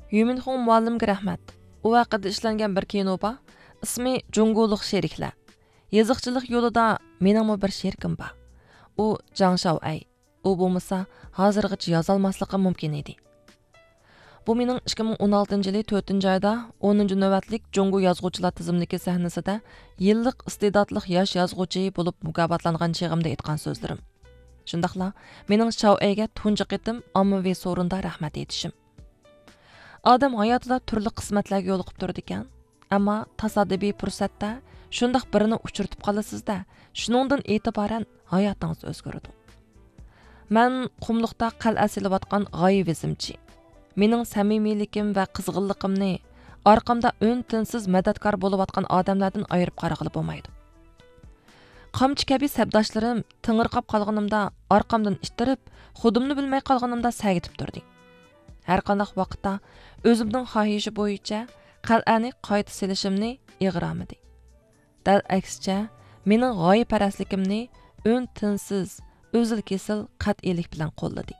Yuminhong muallimga rahmat. U vaqtda ishlangan bir kino bor. İsmi Junguliq sheriklar. Yeziqchilik yo'lida meningmi bir sherikim bor. U Jang Shao'ay. U bo'lmasa, hozirgacha yozolmasligi mumkin edi. Bu mening 2016-yili 4-oyda 10-navbatlik Jungu yozuvchilar tizimidagi sahnasida yillik iste'dodli yosh yozuvchi bo'lib mukofotlangan chig'imda aytgan so'zlarim. Shundaqla mening Shao'ayga tunji qitim ommaviy so'rinda rahmat aytishim. Odam hayotida turli qismatlarga yo'liqib turdi ekan, ammo tasodifiy fursatda shundaq birini uchirtib qolasizda, shuningdan e'tiboran hayotingiz o'zgaradi. Men qumliqda qal'a silayotgan g'oyivizmchi. Mening samimiylikim va qizg'inligimni orqamda o'ntinsiz madadkor bo'layotgan odamlardan ayirib qarag'ili bo'lmaydi. Qamchi kabi sabdoshlarim tingirqab qolganimda orqamdan ittirib, xudimni bilmay qolganimda sagitib turdi. Har qanday vaqtda o'zimning xohishi bo'yicha qal'ani qayta silishimni ig'ramidi. Dal aksicha, mening g'oyiparastligimni o'ntinsiz, o'zil kesil qat'iylik bilan qo'lladi.